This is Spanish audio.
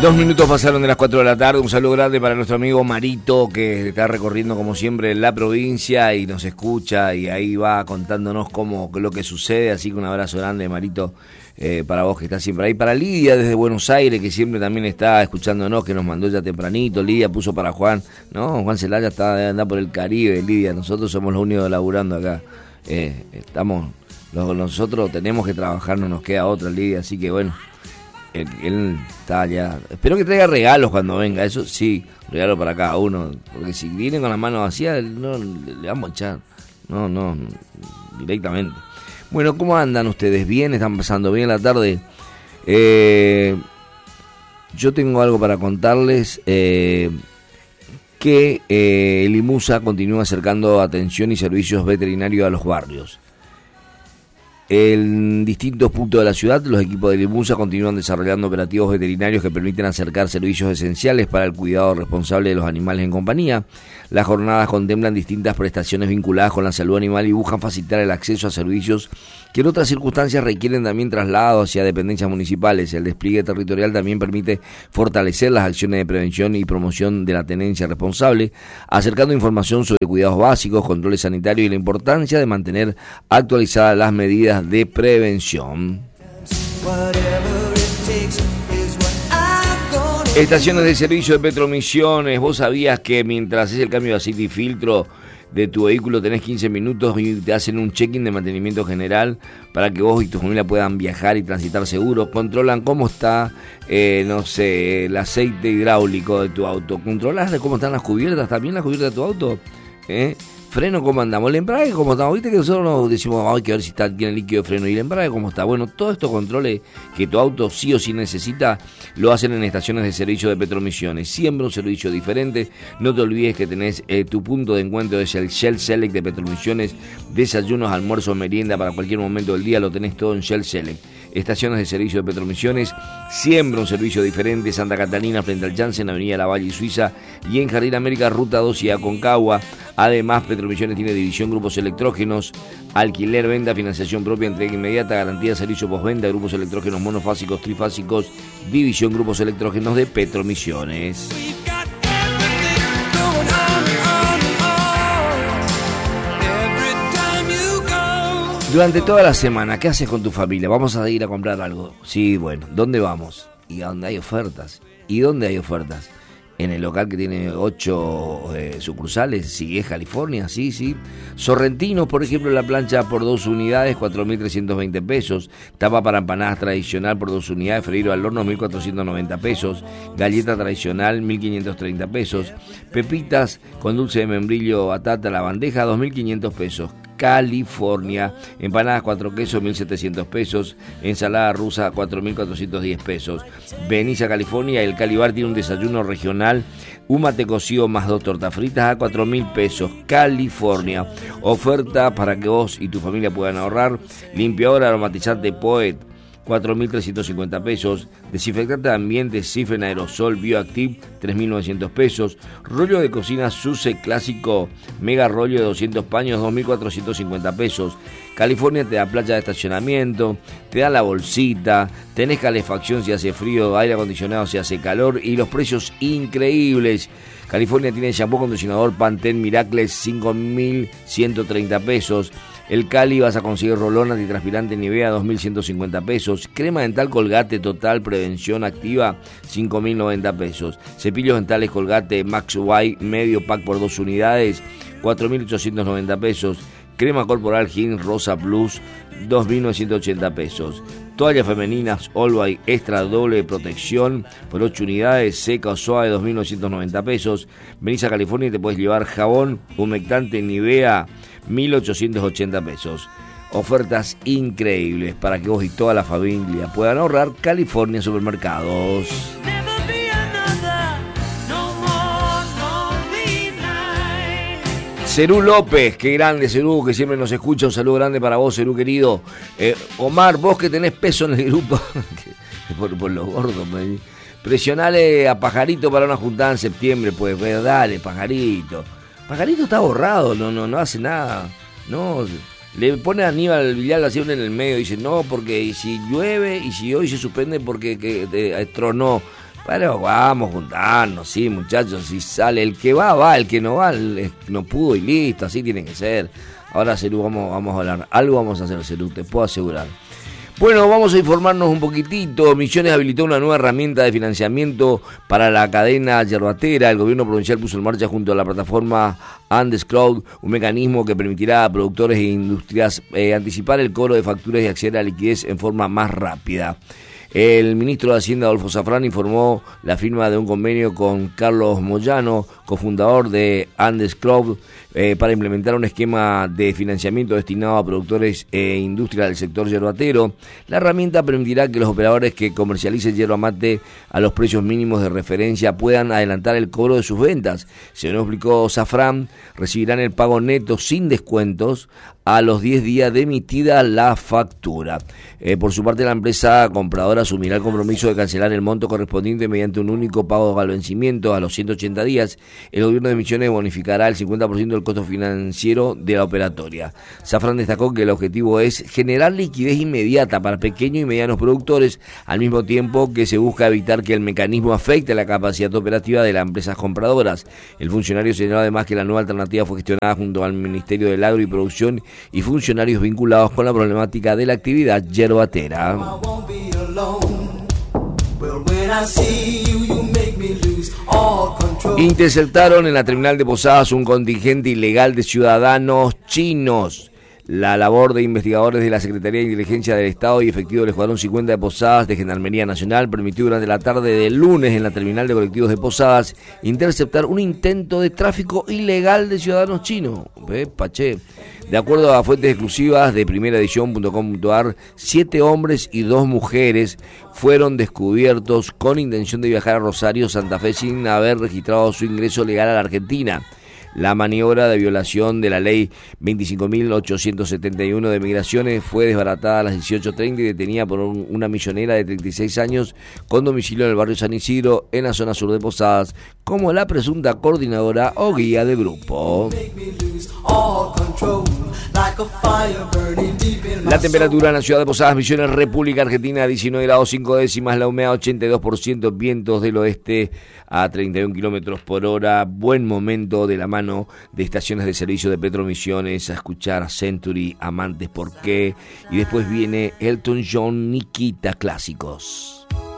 2 minutos pasaron de las 4 de la tarde. Un saludo grande para nuestro amigo Marito, que está recorriendo como siempre la provincia y nos escucha y ahí va contándonos lo que sucede. Así que un abrazo grande, Marito, para vos que estás siempre ahí. Para Lidia desde Buenos Aires, que siempre también está escuchándonos, que nos mandó ya tempranito. Lidia puso para Juan, ¿no? Juan Celaya está andando por el Caribe, Lidia. Nosotros somos los únicos laburando acá. Nosotros tenemos que trabajar, no nos queda otra, Lidia. Así que bueno. Él está ya. Espero que traiga regalos cuando venga. Eso sí, regalo para cada uno. Porque si viene con las manos vacías, no le vamos a echar. No, directamente. Bueno, ¿cómo andan ustedes? ¿Bien? ¿Están pasando bien la tarde? Yo tengo algo para contarles. Que el IMUSA continúa acercando atención y servicios veterinarios a los barrios. En distintos puntos de la ciudad, los equipos de IMUSA continúan desarrollando operativos veterinarios que permiten acercar servicios esenciales para el cuidado responsable de los animales en compañía. Las jornadas contemplan distintas prestaciones vinculadas con la salud animal y buscan facilitar el acceso a servicios que en otras circunstancias requieren también traslado hacia dependencias municipales. El despliegue territorial también permite fortalecer las acciones de prevención y promoción de la tenencia responsable, acercando información sobre cuidados básicos, controles sanitarios y la importancia de mantener actualizadas las medidas de prevención. Estaciones de servicio de Petromisiones. ¿Vos sabías que mientras haces el cambio de aceite y filtro de tu vehículo tenés 15 minutos y te hacen un check-in de mantenimiento general para que vos y tu familia puedan viajar y transitar seguros? Controlan cómo está, el aceite hidráulico de tu auto. Controlas cómo están las cubiertas, también las cubiertas de tu auto. Freno, ¿cómo andamos? El embrague, ¿cómo estamos? Viste que nosotros nos decimos, hay que ver si tiene líquido de freno. ¿Y el embrague cómo está? Bueno, todos estos controles que tu auto sí o sí necesita, lo hacen en estaciones de servicio de Petromisiones. Siempre un servicio diferente. No te olvides que tenés tu punto de encuentro, es el Shell Select de Petromisiones. Desayunos, almuerzos, merienda, para cualquier momento del día lo tenés todo en Shell Select. Estaciones de servicio de Petromisiones, siempre un servicio diferente. Santa Catalina frente al Janssen, Avenida Lavalle y Suiza, y en Jardín América, Ruta 2 y Aconcagua. Además, Petromisiones tiene división grupos electrógenos, alquiler, venta, financiación propia, entrega inmediata, garantía de servicio postventa, grupos electrógenos monofásicos, trifásicos, división grupos electrógenos de Petromisiones. Durante toda la semana, ¿qué haces con tu familia? ¿Vamos a ir a comprar algo? Sí, bueno, ¿dónde vamos? ¿Y a dónde hay ofertas? ¿Y dónde hay ofertas? En el local que tiene 8 sucursales, sí, es California, sí. Sorrentinos, por ejemplo, la plancha por 2 unidades, 4.320 pesos. Tapa para empanadas tradicional por 2 unidades, freír al horno, 1.490 pesos. Galleta tradicional, 1.530 pesos. Pepitas con dulce de membrillo batata, la bandeja, 2.500 pesos. California, empanadas 4 quesos, 1.700 pesos, ensalada rusa 4.410 pesos. Venís a California y el Calibar tiene un desayuno regional, un mate cocido más 2 tortas fritas a 4.000 pesos. California, oferta para que vos y tu familia puedan ahorrar. Limpiador aromatizante Poet, 4.350 pesos. Desinfectante de ambiente Cifren Aerosol Bioactive, 3.900 pesos. Rollo de cocina Suse Clásico Mega Rollo de 200 paños, 2.450 pesos. California te da playa de estacionamiento, te da la bolsita, tenés calefacción si hace frío, aire acondicionado si hace calor y los precios increíbles. California tiene shampoo acondicionador Pantene Miracle, 5.130 pesos. El Cali vas a conseguir rolón antitranspirante Nivea, 2.150 pesos. Crema dental Colgate Total Prevención Activa, 5.090 pesos. Cepillos dentales Colgate Max White medio pack por 2 unidades, 4.890 pesos. Crema corporal Gin Rosa Plus, 2.980 pesos. Toallas femeninas Allway Extra doble protección por 8 unidades, seca o suave, 2.990 pesos. Venís a California y te puedes llevar jabón humectante Nivea, 1.880 pesos. Ofertas increíbles para que vos y toda la familia puedan ahorrar. California Supermercados. Cerú López, qué grande Cerú, que siempre nos escucha. Un saludo grande para vos, Cerú querido. Omar, vos que tenés peso en el grupo, por los gordos, presionale a Pajarito para una juntada en septiembre, pues dale, Pajarito. Pajarito está borrado, no hace nada. No, le pone a Aníbal Villar siempre en el medio, dice no, porque si llueve y si hoy se suspende porque tronó. Pero vamos a juntarnos, sí, muchachos, si sale el que va, el que no va, no pudo y listo, así tiene que ser. Ahora, Cerú, vamos a hablar, algo vamos a hacer, Cerú, te puedo asegurar. Bueno, vamos a informarnos un poquitito. Misiones habilitó una nueva herramienta de financiamiento para la cadena yerbatera. El gobierno provincial puso en marcha junto a la plataforma Andes Cloud un mecanismo que permitirá a productores e industrias anticipar el cobro de facturas y acceder a la liquidez en forma más rápida. El ministro de Hacienda, Adolfo Zafrán, informó la firma de un convenio con Carlos Moyano, cofundador de Andes Cloud, para implementar un esquema de financiamiento destinado a productores e industria del sector yerbatero. La herramienta permitirá que los operadores que comercialicen yerba mate a los precios mínimos de referencia puedan adelantar el cobro de sus ventas. Según explicó Zafrán, recibirán el pago neto sin descuentos a los 10 días de emitida la factura. Por su parte, la empresa compradora asumirá el compromiso de cancelar el monto correspondiente mediante un único pago al vencimiento a los 180 días. El gobierno de Misiones bonificará el 50% del costo financiero de la operatoria. Zafrán destacó que el objetivo es generar liquidez inmediata para pequeños y medianos productores, al mismo tiempo que se busca evitar que el mecanismo afecte la capacidad operativa de las empresas compradoras. El funcionario señaló además que la nueva alternativa fue gestionada junto al Ministerio del Agro y Producción y funcionarios vinculados con la problemática de la actividad yerbatera. Interceptaron en la terminal de Posadas un contingente ilegal de ciudadanos chinos. La labor de investigadores de la Secretaría de Inteligencia del Estado y efectivo del Escuadrón 50 de Posadas de Gendarmería Nacional permitió durante la tarde del lunes en la terminal de colectivos de Posadas interceptar un intento de tráfico ilegal de ciudadanos chinos. Pache. De acuerdo a fuentes exclusivas de primeraedición.com.ar, 7 hombres y 2 mujeres fueron descubiertos con intención de viajar a Rosario, Santa Fe, sin haber registrado su ingreso legal a la Argentina. La maniobra de violación de la ley 25.871 de migraciones fue desbaratada a las 18:30 y detenida por una millonera de 36 años con domicilio en el barrio San Isidro, en la zona sur de Posadas, como la presunta coordinadora o guía del grupo. La temperatura en la ciudad de Posadas, Misiones, República Argentina, 19 grados 5 décimas, la humedad 82%, vientos del oeste a 31 kilómetros por hora. Buen momento de la mano de estaciones de servicio de Petromisiones a escuchar Century, Amantes, ¿por qué? Y después viene Elton John, Nikita, clásicos.